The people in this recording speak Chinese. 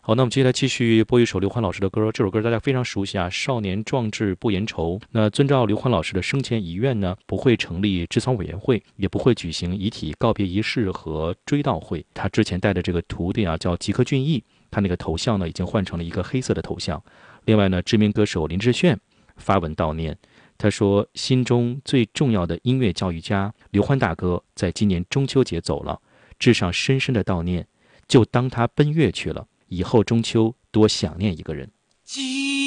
好，那我们接下来继续播一首刘欢老师的歌，这首歌大家非常熟悉啊，少年壮志不言愁。那遵照刘欢老师的生前遗愿呢，不会成立治丧委员会，也不会举行遗体告别仪式和追悼会。他之前带的这个徒弟啊，叫吉克隽逸，他那个头像呢已经换成了一个黑色的头像。另外呢，知名歌手林志炫发文悼念，他说心中最重要的音乐教育家刘欢大哥在今年中秋节走了，致上深深的悼念，就当他奔月去了，以后中秋多想念一个人。